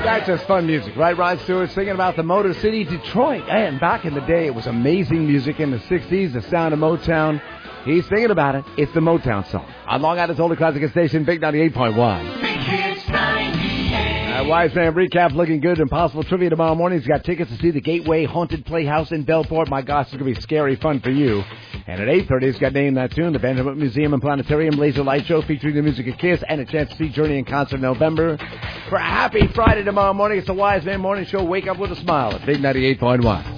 That's just fun music, right? Rod Stewart singing about the Motor City, Detroit. And back in the day, it was amazing music in the 60s, the sound of Motown. He's singing about it. It's the Motown song. On Long Island's only classic station, Big 98.1. Big Hits 98. Wise Man recap looking good. Impossible Trivia tomorrow morning. He's got tickets to see the Gateway Haunted Playhouse in Bellport. My gosh, it's going to be scary fun for you. And at 8:30, he's got Name That Tune, the Vanderbilt Museum and Planetarium Laser Light Show featuring the music of Kiss, and a chance to see Journey in concert in November. For a happy Friday tomorrow morning, it's the Wise Man Morning Show. Wake up with a smile at Big 98.1.